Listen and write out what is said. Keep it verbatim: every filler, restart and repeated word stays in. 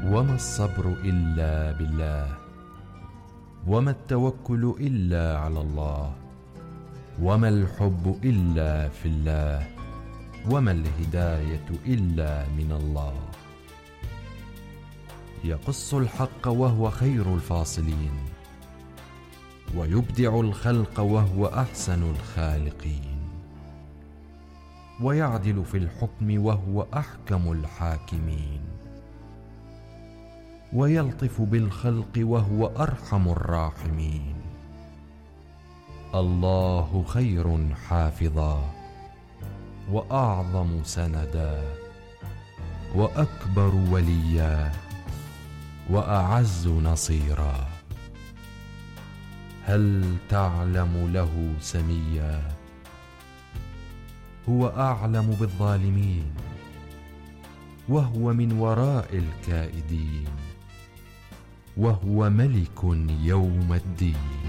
وما الصبر إلا بالله، وما التوكل إلا على الله، وما الحب إلا في الله، وما الهداية إلا من الله. يقص الحق وهو خير الفاصلين، ويبدع الخلق وهو أحسن الخالقين، ويعدل في الحكم وهو أحكم الحاكمين، ويلطف بالخلق وهو أرحم الراحمين. الله خير حافظا، وأعظم سندا، وأكبر وليا، وأعز نصيرا. هل تعلم له سميا؟ هو أعلم بالظالمين، وهو من وراء الكائدين، وهو ملك يوم الدين.